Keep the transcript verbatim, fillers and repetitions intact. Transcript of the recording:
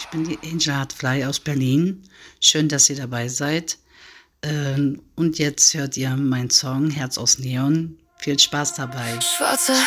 Ich bin die Angel Hartfly aus Berlin. Schön, dass ihr dabei seid. Ähm, und jetzt hört ihr meinen Song Herz aus Neon. Viel Spaß dabei. Schwarze